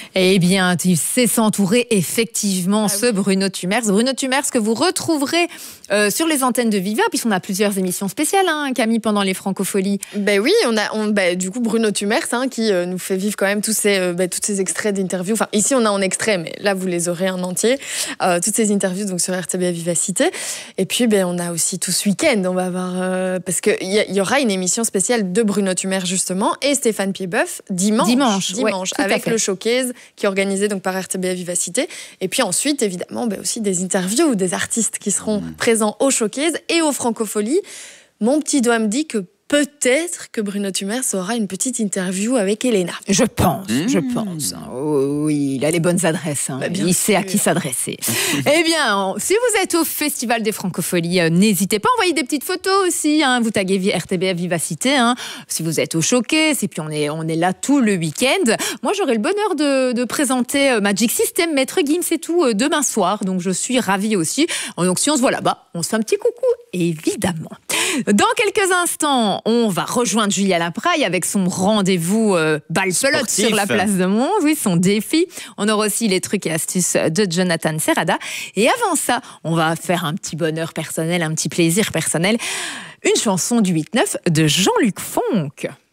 Eh bien, il sait s'entourer effectivement, ce Bruno Tumers. Bruno Tumers que vous retrouverez sur les antennes de Viva, puisqu'on a plusieurs émissions spéciales, Camille, pendant les Francopholies. Ben oui, du coup Bruno Tumers qui nous fait vivre quand même tous ces extraits d'interviews. Enfin, ici on a en extrait, mais là vous les aurez en entier. Toutes ces interviews donc sur RTBF Vivacité. Et puis on a aussi tout ce week-end, on va avoir parce qu'il y aura une émission spéciale de Bruno Tumers justement et Stéphane Piedboeuf dimanche avec le showcase qui est organisé donc par RTBF Vivacité. Et puis ensuite évidemment aussi des interviews des artistes qui seront présents au showcase et aux Francopholies. Mon petit doigt me dit que peut-être que Bruno Tumers aura une petite interview avec Elena. Je pense. Oh, oui, il a les bonnes adresses. Il sait à qui s'adresser. Eh bien, si vous êtes au Festival des Francopholies, n'hésitez pas à envoyer des petites photos aussi. Vous taguez RTBF Vivacité. Si vous êtes au Showcase, et puis on est là tout le week-end. Moi, j'aurai le bonheur de présenter Magic System, Maître Gims et tout demain soir. Donc, je suis ravie aussi. Donc, si on se voit là-bas, on se fait un petit coucou, évidemment. Dans quelques instants, on va rejoindre Julia Lapraille avec son rendez-vous balle-pelote sur la place de Mons, son défi. On aura aussi les trucs et astuces de Jonathan Serrada. Et avant ça, on va faire un petit bonheur personnel, un petit plaisir personnel. Une chanson du 8-9 de Jean-Luc Fonck.